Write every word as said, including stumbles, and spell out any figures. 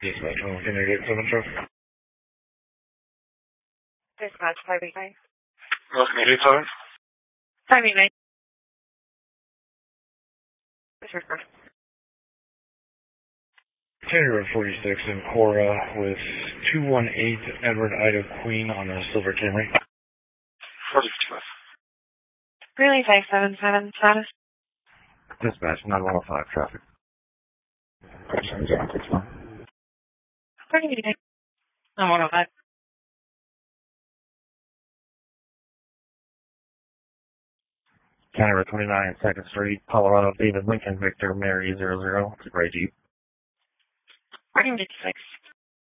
Dispatch, oh, can I get seven truck? Dispatch, five eight nine. Welcome, eight eight seven. five eight nine. Disregard. Tanner forty-six in Cora with two one eight Edward Ida Queen on a silver Camry. forty-five. Relay five seven seven, status. Dispatch, nine one five traffic. Question zero six one. According to you, nine one five. Tanner twenty-nine second Street, Colorado, David Lincoln, Victor, Mary zero zero. It's a gray Jeep. According to six.